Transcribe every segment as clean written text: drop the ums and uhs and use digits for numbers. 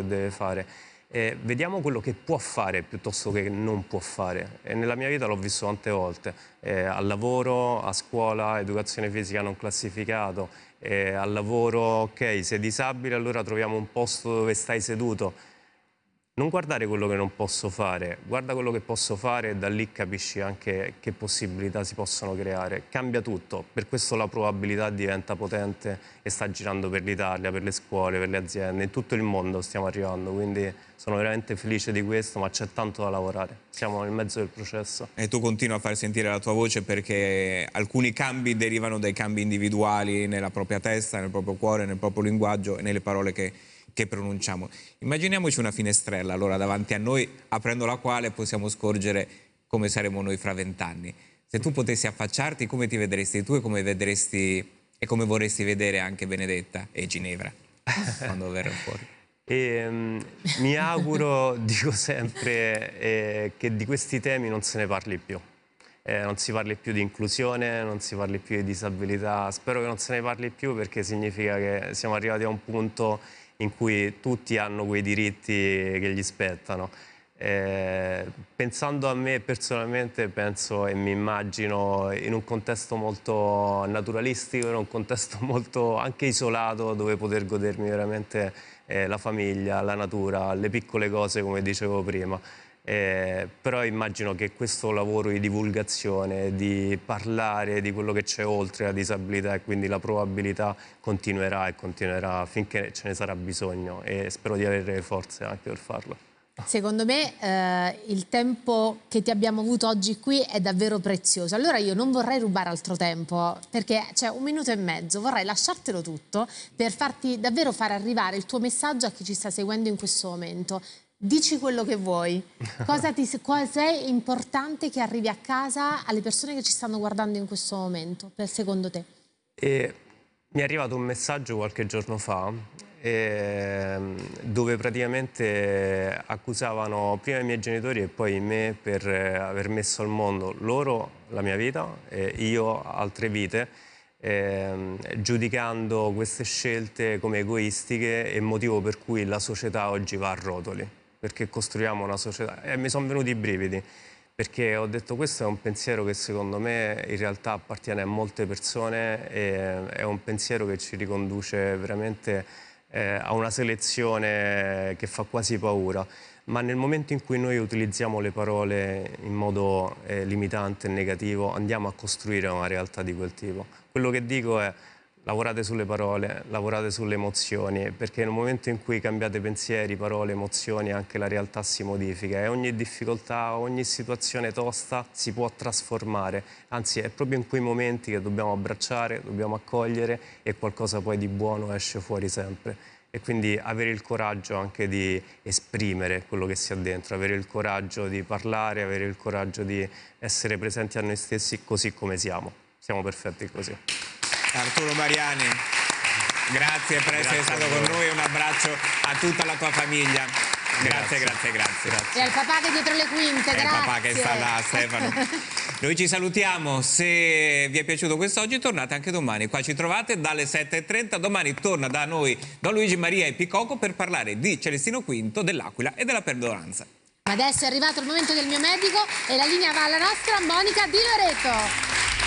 che deve fare. Vediamo quello che può fare piuttosto che non può fare. E nella mia vita l'ho visto tante volte, al lavoro, a scuola, educazione fisica non classificato, al lavoro, ok, sei disabile, allora troviamo un posto dove stai seduto. Non guardare quello che non posso fare, guarda quello che posso fare e da lì capisci anche che possibilità si possono creare. Cambia tutto, per questo la probabilità diventa potente e sta girando per l'Italia, per le scuole, per le aziende, in tutto il mondo stiamo arrivando, quindi sono veramente felice di questo, ma c'è tanto da lavorare, siamo nel mezzo del processo. E tu continui a far sentire la tua voce perché alcuni cambi derivano dai cambi individuali nella propria testa, nel proprio cuore, nel proprio linguaggio e nelle parole che pronunciamo. Immaginiamoci una finestrella allora davanti a noi, aprendo la quale possiamo scorgere come saremo noi fra 20 anni. Se tu potessi affacciarti, come ti vedresti tu e come vorresti vedere anche Benedetta e Ginevra quando verrà fuori? Mi auguro, dico sempre, che di questi temi non se ne parli più. Non si parli più di inclusione, non si parli più di disabilità. Spero che non se ne parli più perché significa che siamo arrivati a un punto in cui tutti hanno quei diritti che gli spettano. Pensando a me personalmente, penso e mi immagino in un contesto molto naturalistico, in un contesto molto anche isolato, dove poter godermi veramente la famiglia, la natura, le piccole cose come dicevo prima. Però immagino che questo lavoro di divulgazione, di parlare di quello che c'è oltre la disabilità e quindi la probabilità continuerà e continuerà finché ce ne sarà bisogno e spero di avere le forze anche per farlo. Secondo me il tempo che ti abbiamo avuto oggi qui è davvero prezioso. Allora io non vorrei rubare altro tempo perché c'è 1 minuto e mezzo, vorrei lasciartelo tutto per farti davvero far arrivare il tuo messaggio a chi ci sta seguendo in questo momento. Dici quello che vuoi. Cosa è importante che arrivi a casa alle persone che ci stanno guardando in questo momento, secondo te? Mi è arrivato un messaggio qualche giorno fa dove praticamente accusavano prima i miei genitori e poi me per aver messo al mondo loro la mia vita e io altre vite, giudicando queste scelte come egoistiche e motivo per cui la società oggi va a rotoli. Perché costruiamo una società e mi sono venuti i brividi perché ho detto questo è un pensiero che secondo me in realtà appartiene a molte persone e è un pensiero che ci riconduce veramente a una selezione che fa quasi paura, ma nel momento in cui noi utilizziamo le parole in modo limitante e negativo andiamo a costruire una realtà di quel tipo. Quello che dico è lavorate sulle parole, lavorate sulle emozioni, perché nel momento in cui cambiate pensieri, parole, emozioni, anche la realtà si modifica e ogni difficoltà, ogni situazione tosta si può trasformare. Anzi, è proprio in quei momenti che dobbiamo abbracciare, dobbiamo accogliere e qualcosa poi di buono esce fuori sempre. E quindi avere il coraggio anche di esprimere quello che si ha dentro, avere il coraggio di parlare, avere il coraggio di essere presenti a noi stessi così come siamo. Siamo perfetti così. Arturo Mariani, grazie per essere stato con noi, un abbraccio a tutta la tua famiglia. Grazie. E al papà che è dietro le quinte, grazie. E al papà che sta là, Stefano. Noi ci salutiamo, se vi è piaciuto quest'oggi tornate anche domani, qua ci trovate dalle 7:30, domani torna da noi Don Luigi Maria e Picoco per parlare di Celestino V, dell'Aquila e della perdonanza. Adesso è arrivato il momento del mio medico e la linea va alla nostra Monica Di Loreto.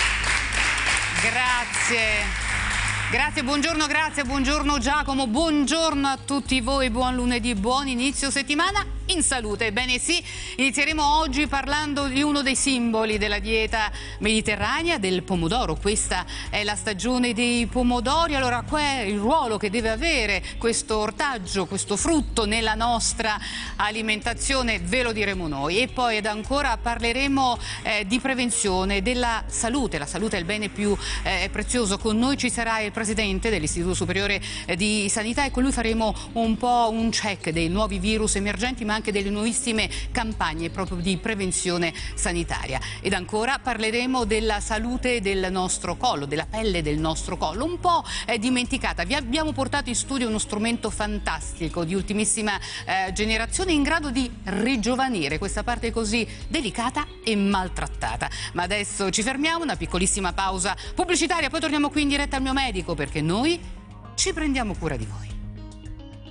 Grazie, buongiorno Giacomo, buongiorno a tutti voi, buon lunedì, buon inizio settimana in salute. Ebbene sì, inizieremo oggi parlando di uno dei simboli della dieta mediterranea, del pomodoro. Questa è la stagione dei pomodori, allora qual è il ruolo che deve avere questo ortaggio, questo frutto nella nostra alimentazione? Ve lo diremo noi. E poi ed ancora parleremo di prevenzione, della salute. La salute è il bene più prezioso. Con noi ci sarà il presidente dell'Istituto Superiore di Sanità e con lui faremo un po' un check dei nuovi virus emergenti ma anche delle nuovissime campagne proprio di prevenzione sanitaria. Ed ancora parleremo della salute del nostro collo, della pelle del nostro collo, un po' dimenticata. Vi abbiamo portato in studio uno strumento fantastico di ultimissima generazione in grado di rigiovanire questa parte così delicata e maltrattata. Ma adesso ci fermiamo, una piccolissima pausa pubblicitaria, poi torniamo qui in diretta al mio medico perché noi ci prendiamo cura di voi.